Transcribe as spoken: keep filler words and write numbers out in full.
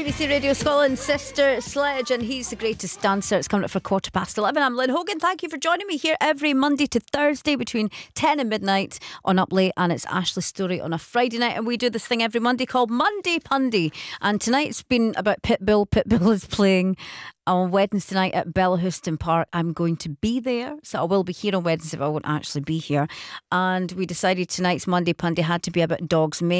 B C Radio Scotland's Sister Sledge, and he's the greatest dancer. It's coming up for quarter past eleven. I'm Lynn Hogan. Thank you for joining me here every Monday to Thursday between ten and midnight on Up Late, and it's Ashley's Story on a Friday night, and we do this thing every Monday called Monday Pundy, and tonight's been about Pitbull. Pitbull is playing on Wednesday night at Bellahouston Park. I'm going to be there, so I will be here on Wednesday, but I won't actually be here. And we decided tonight's Monday Pundy had to be about dogs.